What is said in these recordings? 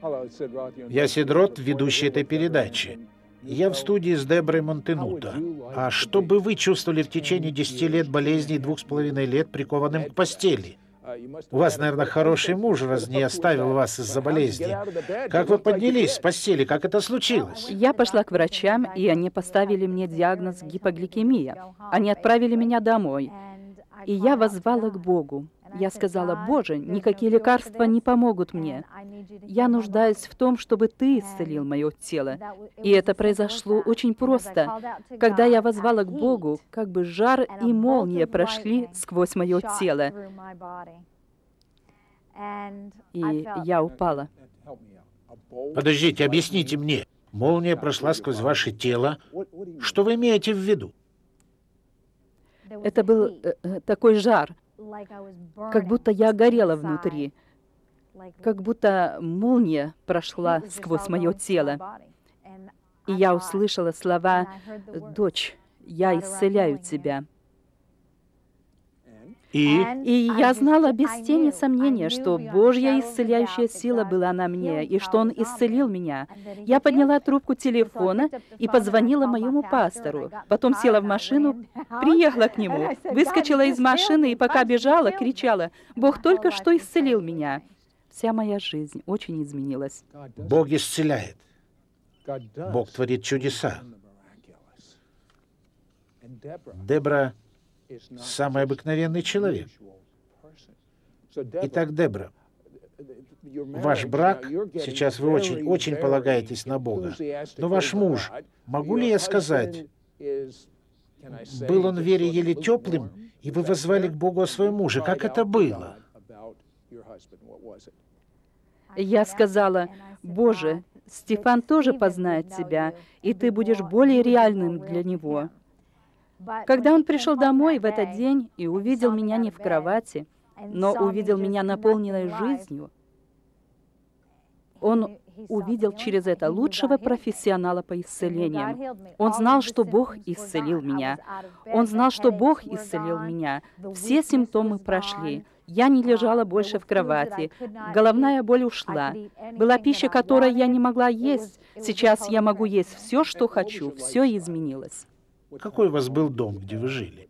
Я Сид Рот, ведущий этой передачи. Я в студии с Деброй Монтенуто. А что бы вы чувствовали в течение 10 лет болезни и 2,5 лет прикованным к постели? У вас, наверное, хороший муж, раз не оставил вас из-за болезни. Как вы поднялись с постели? Как это случилось? Я пошла к врачам, и они поставили мне диагноз гипогликемия. Они отправили меня домой. И я воззвала к Богу. Я сказала: «Боже, никакие лекарства не помогут мне. Я нуждаюсь в том, чтобы Ты исцелил мое тело». И это произошло очень просто. Когда я воззвала к Богу, как бы жар и молния прошли сквозь мое тело. И я упала. Подождите, объясните мне. Молния прошла сквозь ваше тело. Что вы имеете в виду? Это был такой жар, как будто я горела внутри, как будто молния прошла сквозь мое тело. И я услышала слова: «Дочь, я исцеляю тебя». И я знала без тени сомнения, что Божья исцеляющая сила была на мне, и что Он исцелил меня. Я подняла трубку телефона и позвонила моему пастору. Потом села в машину, приехала к нему, выскочила из машины и пока бежала, кричала: «Бог только что исцелил меня». Вся моя жизнь очень изменилась. Бог исцеляет. Бог творит чудеса. Дебра — самый обыкновенный человек. Итак, Дебра, ваш брак, сейчас вы очень полагаетесь на Бога, но ваш муж, могу ли я сказать, был он в вере еле теплым, и вы воззвали к Богу о своем муже? Как это было? Я сказала: «Боже, Стефан тоже познает Тебя, и Ты будешь более реальным для него». Когда он пришел домой в этот день и увидел меня не в кровати, но увидел меня наполненной жизнью, он увидел через это лучшего профессионала по исцелениям. Он знал, что Бог исцелил меня. Он знал, что Бог исцелил меня. Все симптомы прошли. Я не лежала больше в кровати. Головная боль ушла. Была пища, которую я не могла есть. Сейчас я могу есть все, что хочу. Все изменилось. Какой у вас был дом, где вы жили?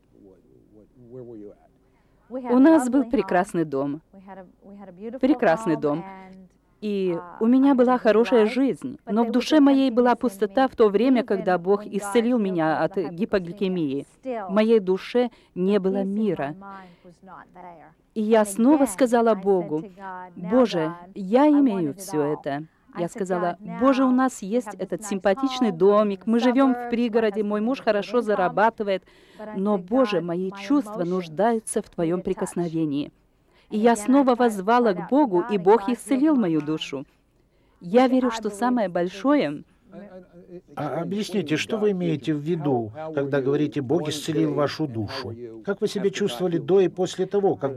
У нас был прекрасный дом. Прекрасный дом. И у меня была хорошая жизнь, но в душе моей была пустота в то время, когда Бог исцелил меня от гипогликемии. В моей душе не было мира. И я снова сказала Богу: «Боже, я имею все это». Я сказала: «Боже, у нас есть этот симпатичный домик, мы живем в пригороде, мой муж хорошо зарабатывает, но, Боже, мои чувства нуждаются в Твоем прикосновении». И я снова воззвала к Богу, и Бог исцелил мою душу. Я верю, что самое большое... Объясните, что вы имеете в виду, когда говорите: «Бог исцелил вашу душу»? Как вы себя чувствовали до и после того, как